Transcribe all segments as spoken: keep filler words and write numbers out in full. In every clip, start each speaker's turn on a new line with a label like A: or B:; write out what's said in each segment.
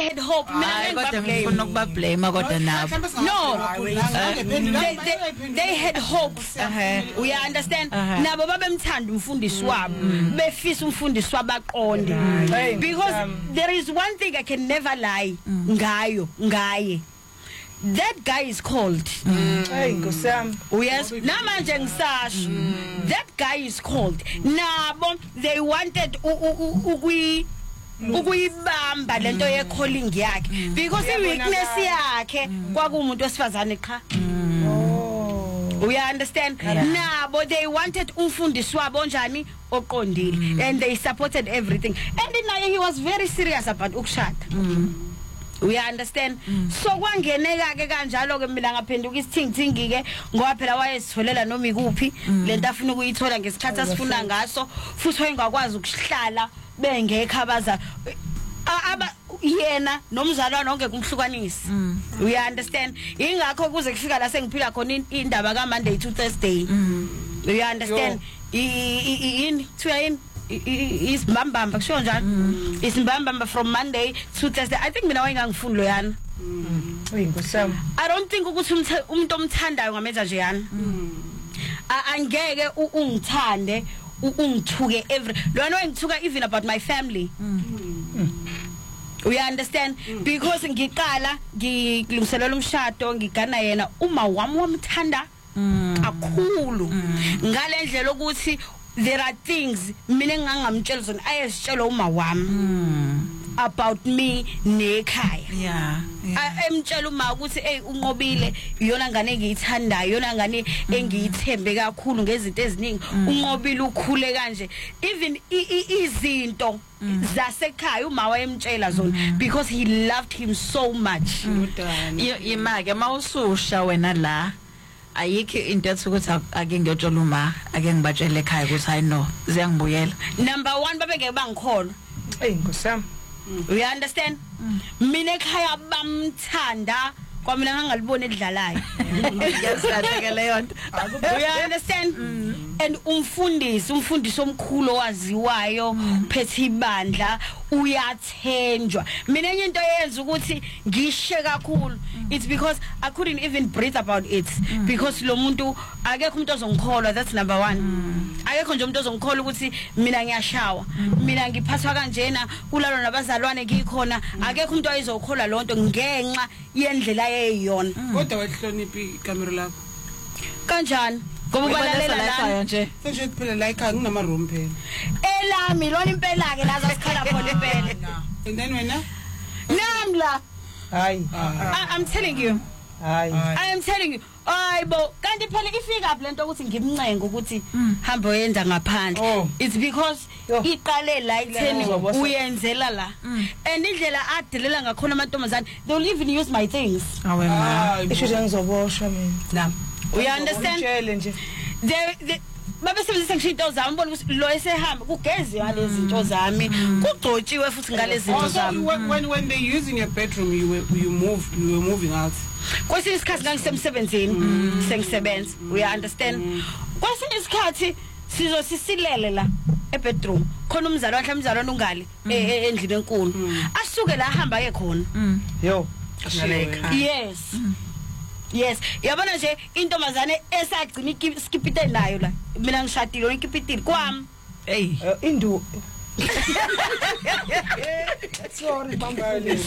A: they had hope.
B: I got them ngifuna ukuba blame kodwa nabo.
A: No, they, they, they had hopes. Uh-huh. We understand. Uh-huh. Nabo babemthanda umfundisi wabo. Befisa umfundisi wabaqonde. Because there is one thing I can never lie. Ngayo, ngaye. That guy is called.
C: Hey, Ngosam.
A: Yes, namanje ngisasho. That guy is called. Nabo they wanted ukui ukuyibamba lento ye calling yakhe because I weakness yakhe kwakumuntu wesifazane qha. We understand. Nabo they wanted umfundisi wabo njani oqondile and they supported everything. And then he was very serious about ukushada. We understand. Mm. So kwangeneka ke kanjalo ke mina ngaphenduka isithingithingi ke ngoba phela wayesitholela noma ikuphi lento afuna ukuyithola ngesikhathi asifuna ngaso futhi wayengakwazi ukuhlala bengekho abaza aba yena nomzalwane onke kumhlukanisi. We understand. Ingakho kuze kufika la sengiphila khona indaba ka Monday to Thursday. We understand. In twin is mbambamba kusho njani is mbambamba from Monday to Thursday. I think mina wayengangifuni lo yana.
C: Ngosam.
A: I don't think ukuthi umuntu omthandayo ngamenza nje yana. Angeke ungithande ungithuke every lona wengithuka even about my family. We understand. Because ngiqala ngilungiselela umshado ngigana yena uma wami wamthanda kakhulu ngale ndlela ukuthi there are things mina ngangamtshela zona ayesitshela uma wami about me nekhaya.
B: Yeah.
A: Emtshela uma ukuthi hey unqobile iyona ngane engiyithandayo iyona ngane engiyithembe kakhulu ngezinto eziningi unqobile ukhule kanje even izinto zasekhaya uma wayemtshela zona because he loved him so much.
B: Yimake mawususha wena la ayikho into ethi ukuthi ake ngiyotshola uma ake ngibatshele ekhaya ukuthi I know ziyangibuyela.
A: Number one babengeke bangikholwa.
C: Hey Ngosam.
A: We understand. Mina ekhaya bamthanda kwamina ngangalibona edlalayo.
B: Ngiyasathe leyo nto.
A: We understand. And umfundisi umfundisi omkhulu owaziwayo uphethe ibandla uyathenjwa. Mina enye into yenza ukuthi ngishe kakhulu it's because I couldn't even breathe about it because lo muntu akekho umuntu ozongikholwa. That's number one. Akekho nje umuntu ozongikholwa ukuthi mina ngiyashawa mina ngiphathwa kanjena kulalo nabazalwane ngikhona akekho umuntu oyizokholwa lonto ngenxa yendlela eyiyona.
D: Kodwa wahloniphi ikamera lakho
A: kanjani ngoba balalela la
D: nje senje kuphela la ekhaya nginama room phela
A: elami lona impela ke laza sikhala khona impela.
D: And then wena
A: namla
C: hayi
A: I'm telling you
C: hayi
A: I am telling you ayibo kanti phela ifika up lento ukuthi ngimncenga ukuthi hamba uyenza ngaphandle. It's because iqale la itheni uyenzela la and indlela adilela ngakhona amantombazane they will even use my things.
B: Awe ma
C: isho ngizoboshwa mina.
A: Nam we understand.
C: Nje
A: they babesebenzisa ngisho into zami ubona ukuthi lo esehamba kugezi ngalezi zinto zami kugcotshiwe futhi ngalezi zinto zami.
D: When when they use in your bedroom you were, you move you were moving out.
A: Kwesinye isikhathi ngangisemsebenzini sengisebenza. We understand. Kwesinye isikhathi sizosisilele la ebedroom khona umzalo wakhe umzalwane ungali endlini enkulu asuke la ahamba ke khona.
C: Yo
A: Yes. Yes, yabona nje intombazane esagcina iskipite nayo la mina ngishadile ngikipitile kwami.
B: Hey
C: indu sorry bambale.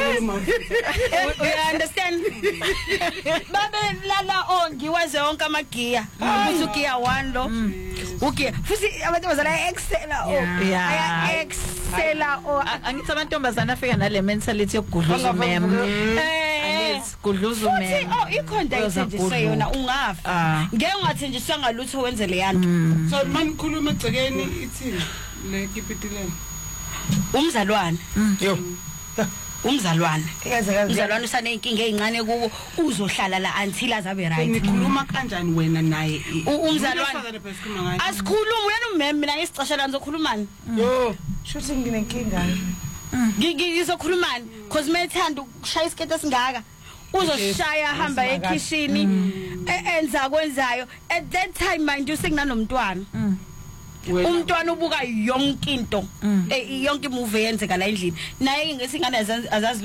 A: We understand. Babe lala ongi waze wonke amagiya ukuthi ugiya one lo ugiya futhi amantombazane excela oh aya excela oh
B: angithi amantombazane afika nale mentality yokugudluza umema. Gudluza umema.
A: Oh ikhonda nje yona ungafa ngeke ungathenjiswa ngalutho wenze le yanto.
D: So manikhuluma egcekeni ithini le kipitileni
A: umzalwane
C: yo
A: umzalwane umzalwane usane inkinga ezincane kuwo uzohlala la until azabe right.
D: Nikhuluma kanjani wena naye
A: umzalwane asikhuluma wena umema mina ngisicashela ngizokhulumani
C: yo shuthi nginenkinga
A: ngizokhulumani because methanda ukushaya isikete esingaka uzoshaya hamba ekitchen enza kwenzayo at that time mind you senginanomntwana umntwana ubuka yonke into yonke imove yenzeka la endlini naye ngesingane azazi